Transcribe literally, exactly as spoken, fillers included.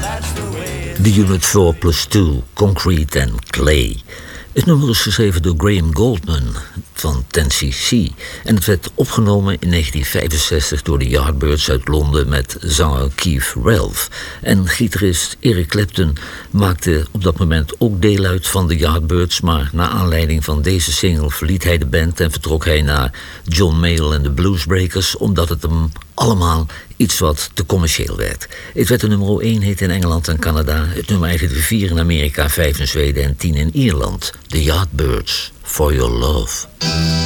The Unit four plus two, Concrete and Clay. Het nummer is geschreven door Graham Goldman van ten C C en het werd opgenomen in negentien vijfenzestig door de Yardbirds uit Londen met zanger Keith Relf. En gitarist Eric Clapton maakte op dat moment ook deel uit van de Yardbirds, maar na aanleiding van deze single verliet hij de band en vertrok hij naar John Mayall en de Bluesbreakers, omdat het hem allemaal iets wat te commercieel werd. Het werd de nummer één hit in Engeland en Canada. Het nummer eindigde vier in Amerika, vijf in Zweden en tien in Ierland. The Yardbirds, For Your Love.